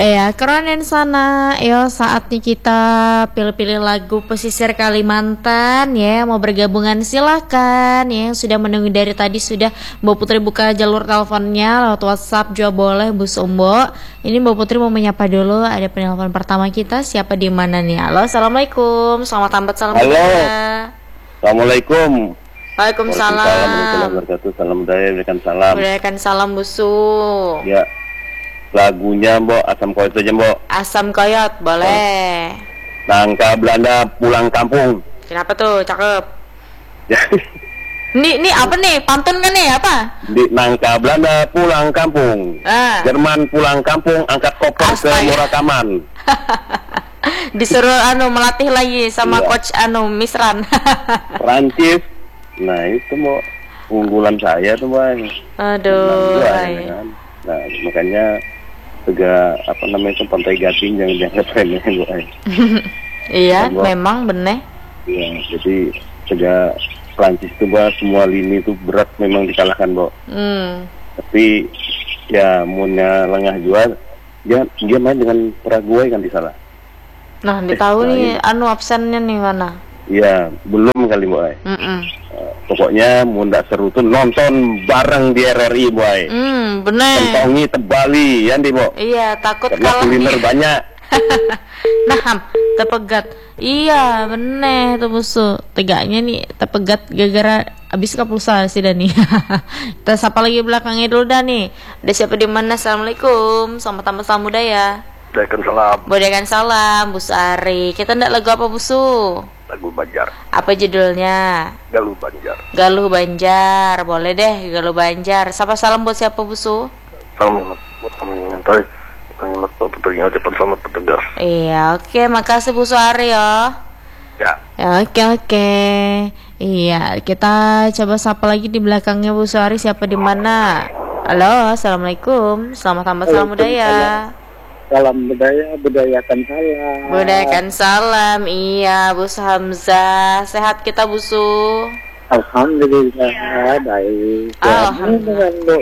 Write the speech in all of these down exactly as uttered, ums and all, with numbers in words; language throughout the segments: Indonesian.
Ya, keren sana. Yo, saatnya kita pilih-pilih lagu pesisir Kalimantan ya. Mau bergabungan silakan ya. Yang sudah menunggu dari tadi sudah Mbak Putri buka jalur teleponnya lewat WhatsApp juga boleh Bu Sumbo. Ini Mbak Putri mau menyapa dulu. Ada penelpon pertama kita, siapa di mana nih? Halo, assalamualaikum. Selamat tambat salam. Halo. Budaya. Assalamualaikum. Waalaikumsalam. Waalaikumsalam warahmatullahi wabarakatuh. Salam budaya, berikan salam. Berikan salam Busu. Ya. Lagunya Mbok, Asam Koyot aja Mbok. Asam Koyot, boleh. Nangka Belanda pulang kampung. Kenapa tuh? Cakep. Ya. Ini, ini apa nih? Pantun kan nih? Apa? Di Nangka Belanda pulang kampung. Ah. Jerman pulang kampung, angkat koper ke Murakaman. Disuruh anu melatih lagi sama iya. coach anu Misran. Prancis. Nah, itu Mbok unggulan saya tuh, Bang. Aduh. Nah, kan? Nah, makanya juga apa namanya itu Pantai Gading yang dianggap remeh Bu. Iya, memang bener. Iya, jadi juga Prancis itu bah semua lini itu berat memang dikalahkan Bu. Hmm. Tapi ya munya lengah jual dia dia main dengan Paraguay kan di sana. Nah, ditahu eh, nih nah, anu absennya nih mana? Iya, belum kali Bu. Uh, pokoknya mau ndak seru tuh nonton bareng di R R I Bu. Hmm, bener. Kentongi tebali ya di Bu. Iya, takut karena kalah kuliner banyak. Nah, tepegat. Iya, bener tuh Busu. Tegaknya nih tepegat gara-gara habis ke pulsa sih Dani. Kita sapa lagi belakangnya dulu dah nih. Ada siapa di mana? Assalamualaikum. Selamat tambah salam budaya. Waalaikumsalam. Waalaikumsalam salam, Bu Sari. Kita ndak lagu apa Busu? Lagu Banjar. Apa judulnya? Galuh Banjar. Galuh Banjar. Boleh deh, Galuh Banjar. Sapa salam buat siapa Busu? Salam buat teman nyantai. Selamat petugas, cepat selamat petugas. Iya, oke, okay, makasih Bu Suari ya. Ya. Ya, oke okay, oke. Okay. Iya, kita coba sapa lagi di belakangnya Bu Suari, siapa di mana? Halo, assalamualaikum. Selamat tambah salam budaya. Salam budaya, budayakan salam. Budayakan salam, iya Bu Hamzah. Sehat kita Busu? Alhamdulillah, baik. Alhamdulillah. Bu,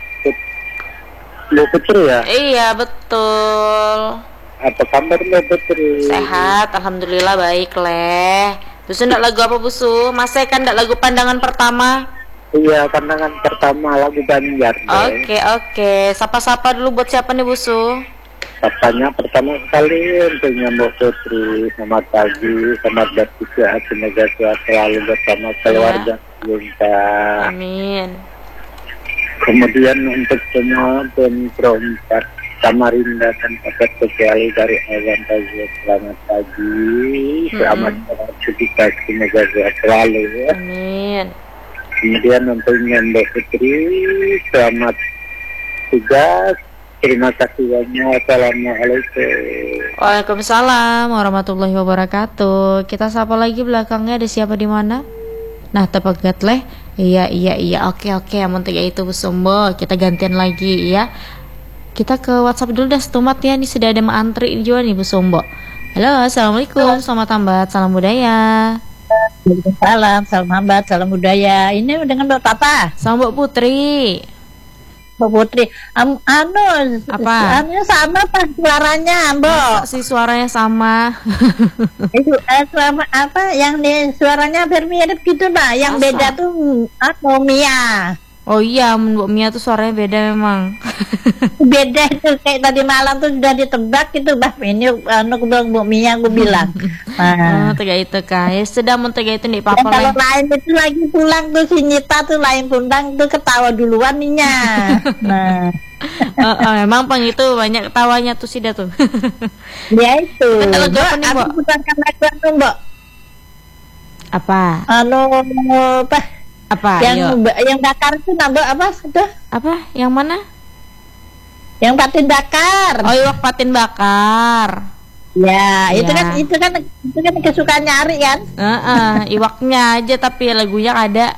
Bu Putri ya? Iya, betul. Apa kabar Bu Putri? Sehat, alhamdulillah baik leh. Busu ndak lagu apa Busu? Masih kan ndak lagu pandangan pertama? Iya, pandangan pertama lagu Banjar. Oke, okay, oke. Okay. Sapa-sapa dulu buat siapa nih Busu? Katanya pertama sekali untuknya Mbak Putri, selamat pagi, selamat beraktivitas, semoga sehat selalu bersama keluarga kita. Amin. Kemudian untuk semua pemperempat Samarinda dan paket spesiali dari Awan Pagi, selamat pagi, selamat beraktivitas, semoga sehat selalu ya. Amin. Kemudian untuknya Mbak Putri, selamat tugas. Terima kasih banyak. Assalamualaikum. Waalaikumsalam warahmatullahi wabarakatuh. Kita sapa lagi belakangnya ada siapa di mana? Nah, tepegat leh. Iya iya iya. Oke oke. Amun tiga itu Bu Sumbo. Kita gantian lagi ya. Kita ke WhatsApp dulu dah setumat ya. Ini sudah ada antri juga nih Bu Sumbo. Halo, assalamualaikum. Selamat tambat salam budaya. Waalaikumsalam. Salam hambat salam budaya. Ini dengan Mbak Papa. Sama Mbak Putri. Mbak Putri, um, anu apa? Anu sama apa suaranya, Mbak? Si suaranya sama. Itu eh, suara apa yang di suaranya hampir mirip gitu, Mbak. Yang Masa? Beda tuh aku Mia. Oh iya, Mbak Mia tuh suaranya beda memang. Beda itu kayak tadi malam tuh sudah ditebak gitu, Mbak. Ini anu aku bilang Mbak Mia aku bilang. Nah, oh, tega itu kan. Ya sudah mun tega itu nih papa. Kalau lain itu lagi pulang tuh si Nyita tuh lain pulang tuh ketawa duluan ninya. Nah. uh, uh, emang pang itu banyak ketawanya tuh sih dah tuh. Ya itu. Kalau jawab nih, Mbak. Aku putarkan lagu anu, Mbak. Apa? Anu apa? Apa? Yang Mbak, yang bakar itu nambah apa sudah? Apa? Yang mana? Yang patin bakar. Oh, iwak patin bakar. Ya, ya, itu kan itu kan itu kan kesukaan nyari kan? Heeh, uh, uh, iwaknya aja tapi lagunya ada.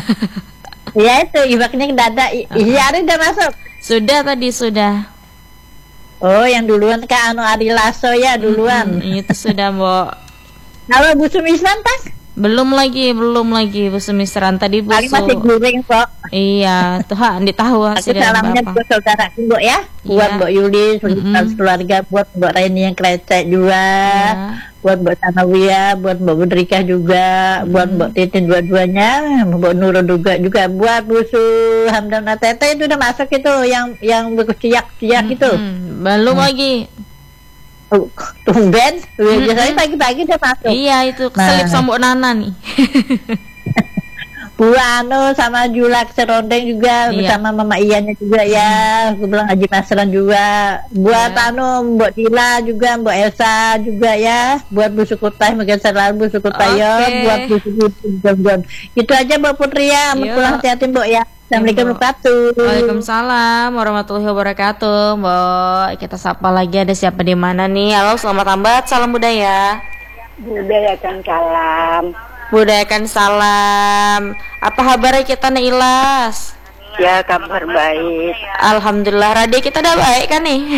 Ya itu iwaknya tidak ada. Iya, Ari udah masuk. Sudah tadi sudah. Oh, yang duluan Kak Anu Ari Lasso ya duluan. Hmm, itu sudah, Mbok. Kalau Bu Sumiswan pas? Belum lagi, belum lagi Bu Sumisran tadi Bu. Paling masih goreng kok. Iya, tuh Andi tahu Aku hasilnya salamnya berapa. buat saudara Mbok ya, buat Iya. Mbok Yuli, buat Mm-mm. keluarga, buat Mbok Raini yang krecek juga, Iya. buat Mbok Sanawiyah, buat Mbok Budrika juga, buat Mbok Titin dua-duanya, Mbok Nurul juga, juga buat Busu Hamdan Atete itu udah masuk itu yang yang berkeciak-ciak itu. Mm-mm. Belum lagi. Oh, tumben, biasanya pagi-pagi udah masuk. Iya itu keselip Nah. sama Bu Nana nih. Bu Anu sama Julak Serondeng juga, Iya. bersama Mama Iannya juga ya. Aku bilang Haji Masran juga. Buat Iya. Anu Mbok Dila juga, Mbok Elsa juga ya. Buat Bu Sukutai, mungkin selalu Bu Sukutai ya. Oke. Buat Bu Sukutai. Itu aja Mbak Putri ya. Iya. Pulang hati-hati Mbok ya. Assalamualaikum Mbok. warahmatullahi wabarakatuh. Waalaikumsalam warahmatullahi wabarakatuh, Mbak. Kita sapa lagi, ada siapa di mana nih? Halo, selamat tambat, salam budaya. Budayakan salam. Budayakan salam. Apa kabarnya kita nih Ilas? Ya, kabar baik. Alhamdulillah, radio kita udah baik kan nih?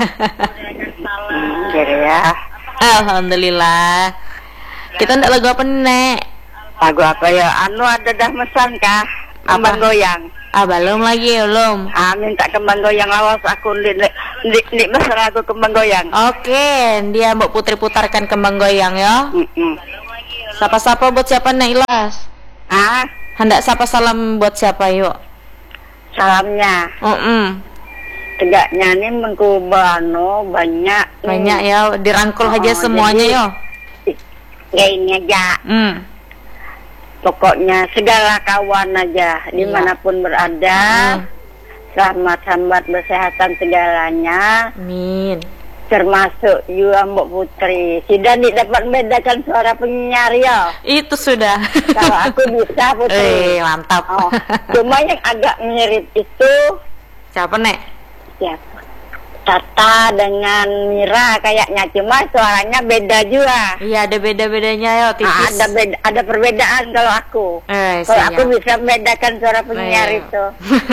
Hmm, jadi ya. Alhamdulillah. Kita ndak lagu apa nih, Nek? Lagu apa ya? Anu ada dah mesan kah? Kembang Apa? goyang. Ah, belum lagi, belum. Ah, minta kembang goyang lawas aku di di, di mesra lagu kembang goyang. Oke, dia Mbak Putri putarkan kembang goyang ya. Mm-mm. Sapa-sapa buat siapa nih Ilas? Ah, Hendak sapa salam buat siapa yuk? salamnya. Mm-mm. Tegaknya nih mengkubano banyak. Banyak ya, dirangkul Oh, aja semuanya jadi- yo. Ya ini aja. Hmm. Pokoknya segala kawan aja Iya. dimanapun berada. Hmm. Selamat sambat kesehatan segalanya. Amin. Termasuk juga Mbak Putri. Sudah tidak dapat membedakan suara penyiar ya. Itu sudah. Kalau aku bisa Eh, Putri. mantap. Oh, cuma yang agak mirip itu Siapa, Nek? ya Tata dengan Mira kayaknya, cuma suaranya beda juga. Iya, ada beda-bedanya yo, Ah, tipis. ada beda, ada perbedaan kalau aku. Eh, Kalau siap. aku bisa membedakan suara penyiar Ayo. itu.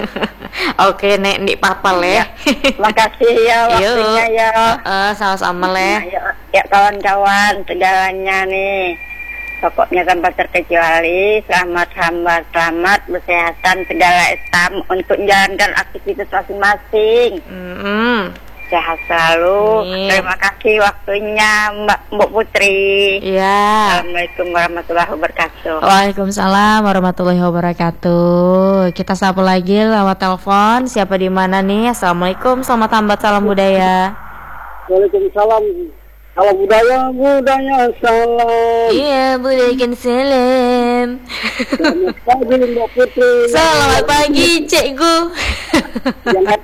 Oke, Nek, Nik papal ya. Makasih ya waktunya ya. Eh, sama-sama leh. Ayo, ya kawan-kawan segalanya nih. Pokoknya tanpa terkecuali selamat hamba selamat berkesehatan segala estam untuk menjalankan aktivitas masing-masing. Mm-mm. Sehat selalu. Amin. Terima kasih waktunya Mbak Mbak Putri. Iya. Assalamualaikum warahmatullahi wabarakatuh. Waalaikumsalam warahmatullahi wabarakatuh. Kita sapa lagi lewat telepon. Siapa di mana nih? Assalamualaikum, selamat tambat salam budaya. Waalaikumsalam. Salam budaya, budaya salam. Iya, budaya salam. Selamat pagi Mbak Putri. Selamat pagi, Cikgu. Yang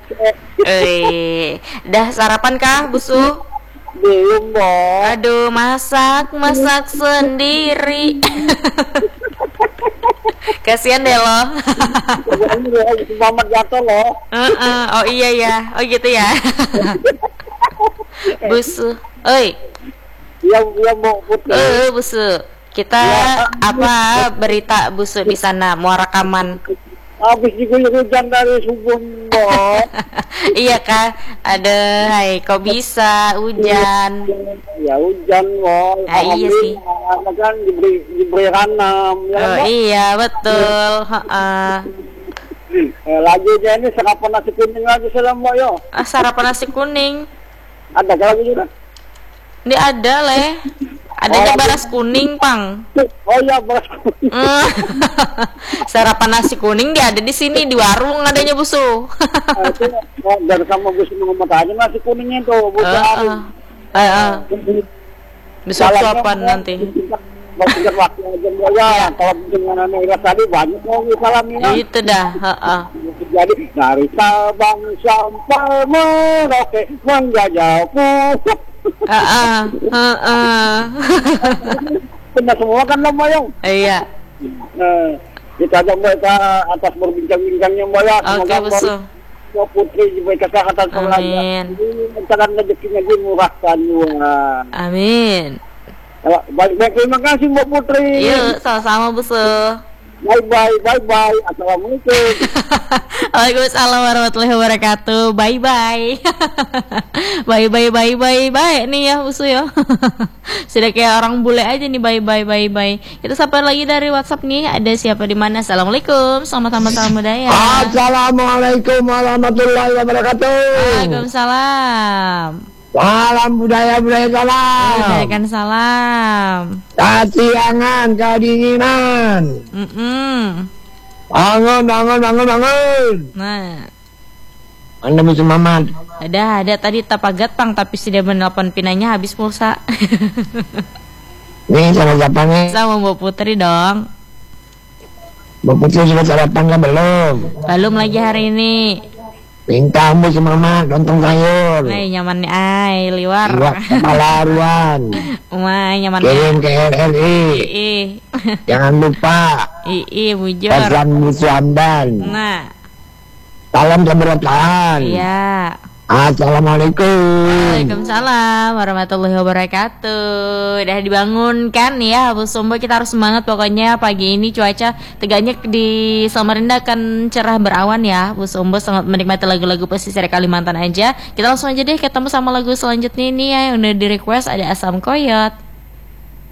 Eh, dah sarapan kah, Busu? belum Mbak. Aduh, masak, masak sendiri. Kasihan deh lo. Ini Muhammad jatuh loh. Heeh, oh iya ya, oh gitu ya. Busu, oi, Yang yang Mbak Putri. eh Busu. Kita apa berita Busu di sana mau rekaman? Habis diguyur hujan dari subuh Mbak. Iya kah? Ada, hai, kok bisa hujan? Ya hujan Mbak. Ah, iya sih. Alhamdulillah, kan diberi diberi ranam. Ya, Oh Mbak? iya betul. Heeh. Eh, lagi aja ini sarapan nasi kuning lagi salam Mbak yo. Ah, sarapan nasi kuning. Ada kalau juga. Ini ada leh. Adanya baras kuning, Pang. Oh iya beras kuning. Mm. Sarapan nasi kuning dia ada di sini di warung adanya Busu. Nah, itu oh, dari sama Gus Muhammad aja nasi kuningnya tuh Bu Sari. Eh, eh. Bisa suapan nanti. Berpikir waktu aja Mbak ya. Kalau dengan anak tadi banyak mau salamnya. Itu dah, heeh. Jadi dari Sabang sampai Merauke menjajah pusat. Heeh, heeh. Benar semua kan lah Mbak Yong. Iya. Nah, kita aja Mbak ke atas berbincang-bincangnya Mbak ya. Oke, Busu. Mbak Putri juga kesehatan selalu. Amin. Mencatat rezekinya dimurahkan juga. Amin. Baik-baik, terima kasih Mbak Putri. Yuk, sama-sama Busu. Bye bye, bye bye. Assalamualaikum. Waalaikumsalam warahmatullahi wabarakatuh. Bye bye. Bye bye bye bye bye nih ya Usu ya. Sudah kayak orang bule aja nih, bye bye bye bye. Kita sapa lagi dari WhatsApp nih. Ada siapa di mana? Assalamualaikum. Selamat sama salam budaya. Assalamualaikum warahmatullahi wabarakatuh. Waalaikumsalam. Salam budaya budaya salam. Budayakan salam. Kasiangan kedinginan. Mm-mm. Bangun bangun bangun bangun. Nah, Anda bisa mamat. ada ada tadi tapagat pang tapi sudah menelpon pinanya habis pulsa. Nih sama siapa nih? Sama Mbak Putri dong. Mbak Putri sudah sarapan kan belum? Belum lagi hari ini. Minta ambil si mama lontong sayur. Nih nyaman nih ay liwar. Buat kepala ruan. Umay nyaman. Kirim ke R R I. Ih. Jangan lupa. Ii bujur. Pesan musuh Amdan. Nah. Salam keberkahan. Iya. Assalamualaikum. Waalaikumsalam warahmatullahi wabarakatuh. Udah dibangunkan ya Bu Sombo, kita harus semangat pokoknya pagi ini cuaca tegaknya di Samarinda akan cerah berawan ya Bu Sombo, sangat menikmati lagu-lagu pesisir Kalimantan aja. Kita langsung aja deh ketemu sama lagu selanjutnya ini ya yang udah di request, ada Asam Koyot.